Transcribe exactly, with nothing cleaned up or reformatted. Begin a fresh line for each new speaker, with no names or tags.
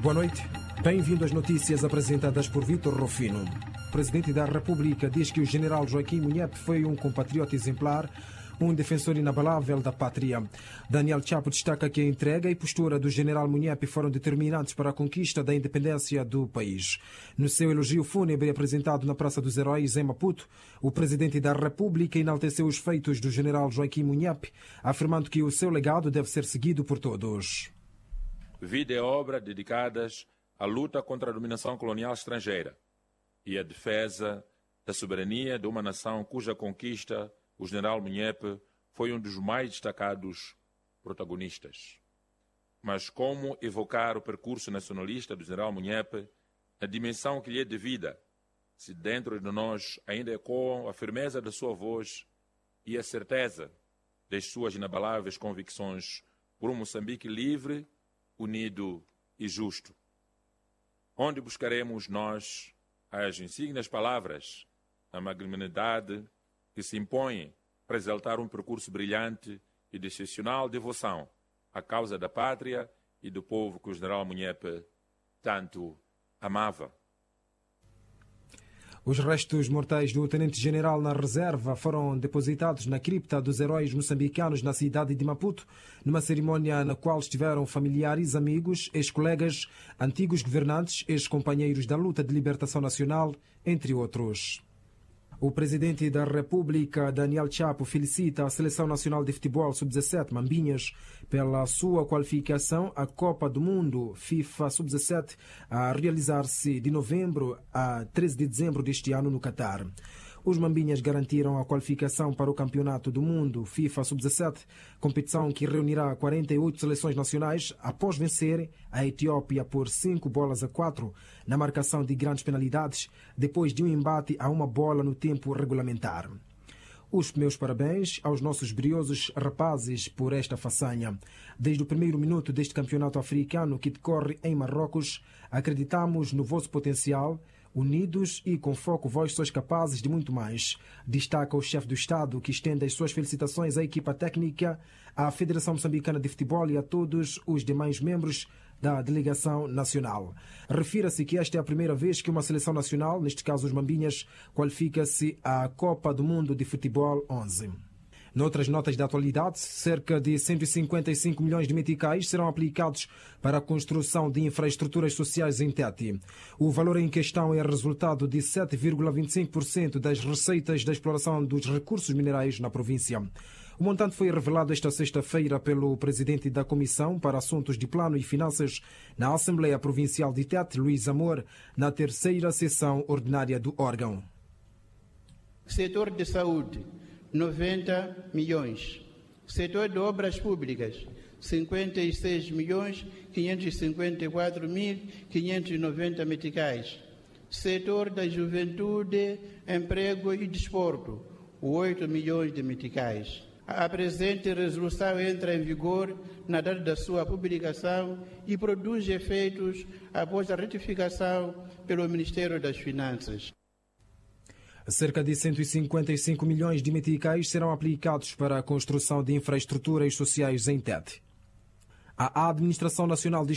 Boa noite. Bem-vindo às notícias apresentadas por Vítor Rufino. O Presidente da República diz que o general Joaquim Munyepe foi um compatriota exemplar, um defensor inabalável da pátria. Daniel Chapo destaca que a entrega e postura do general Munyepe foram determinantes para a conquista da independência do país. No seu elogio fúnebre apresentado na Praça dos Heróis, em Maputo, o Presidente da República enalteceu os feitos do general Joaquim Munyepe, afirmando que o seu legado deve ser seguido por todos.
Vida e obra dedicadas à luta contra a dominação colonial estrangeira e à defesa da soberania de uma nação cuja conquista o general Munyepe foi um dos mais destacados protagonistas. Mas como evocar o percurso nacionalista do general Munyepe na dimensão que lhe é devida, se dentro de nós ainda ecoam a firmeza da sua voz e a certeza das suas inabaláveis convicções por um Moçambique livre, unido e justo? Onde buscaremos nós as insígnias palavras, a magnanimidade que se impõem para exaltar um percurso brilhante e de excepcional devoção à causa da pátria e do povo que o general Munyepe tanto amava?
Os restos mortais do tenente-general na reserva foram depositados na cripta dos heróis moçambicanos na cidade de Maputo, numa cerimónia na qual estiveram familiares, amigos, ex-colegas, antigos governantes, ex-companheiros da luta de libertação nacional, entre outros. O Presidente da República, Daniel Chapo, felicita a Seleção Nacional de Futebol sub dezassete Mambinhas pela sua qualificação à Copa do Mundo FIFA sub dezassete a realizar-se de novembro a treze de dezembro deste ano no Catar. Os Mambinhas garantiram a qualificação para o Campeonato do Mundo FIFA sub dezassete, competição que reunirá quarenta e oito seleções nacionais após vencer a Etiópia por cinco bolas a quatro na marcação de grandes penalidades, depois de um embate a uma bola no tempo regulamentar. Os meus parabéns aos nossos briosos rapazes por esta façanha. Desde o primeiro minuto deste campeonato africano que decorre em Marrocos, acreditamos no vosso potencial. Unidos e com foco, vós sois capazes de muito mais, destaca o chefe do Estado, que estende as suas felicitações à equipa técnica, à Federação Moçambicana de Futebol e a todos os demais membros da delegação nacional. Refira-se que esta é a primeira vez que uma seleção nacional, neste caso os Mambinhas, qualifica-se à Copa do Mundo de Futebol onze. Noutras notas da atualidade, cerca de cento e cinquenta e cinco milhões de meticais serão aplicados para a construção de infraestruturas sociais em Tete. O valor em questão é resultado de sete vírgula vinte e cinco por cento das receitas da exploração dos recursos minerais na província. O montante foi revelado esta sexta-feira pelo presidente da Comissão para Assuntos de Plano e Finanças na Assembleia Provincial de Tete, Luís Amor, na terceira sessão ordinária do órgão.
Setor de saúde, noventa milhões. Setor de obras públicas, cinquenta e seis milhões quinhentos e cinquenta e quatro mil quinhentos e noventa meticais. Setor da juventude, emprego e desporto, oito milhões de meticais. A presente resolução entra em vigor na data da sua publicação e produz efeitos após a retificação pelo Ministério das Finanças.
Cerca de cento e cinquenta e cinco milhões de meticais serão aplicados para a construção de infraestruturas sociais em Tete. A Administração Nacional de